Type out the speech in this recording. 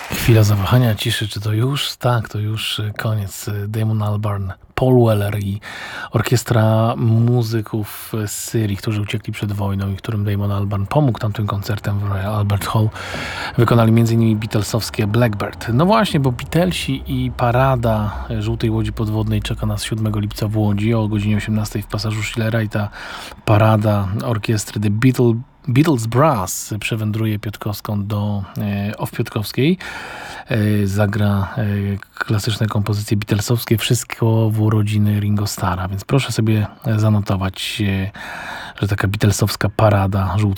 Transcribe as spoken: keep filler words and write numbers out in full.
Chwila zawahania, ciszy. Czy to już? Tak, to już koniec. Damon Albarn, Paul Weller i orkiestra muzyków z Syrii, którzy uciekli przed wojną i którym Damon Albarn pomógł tamtym koncertem w Royal Albert Hall, wykonali między innymi Beatlesowskie Blackbird. No właśnie, bo Beatlesi i parada żółtej łodzi podwodnej czeka nas siódmego lipca w Łodzi o godzinie osiemnastej w pasażu Schillera i ta parada orkiestry The Beatles Beatles Brass przewędruje Piotrkowską do e, Off-Piotrkowskiej. E, zagra e, klasyczne kompozycje beatlesowskie, wszystko w urodziny Ringo Starra, więc proszę sobie zanotować, e, że taka beatlesowska parada żółtej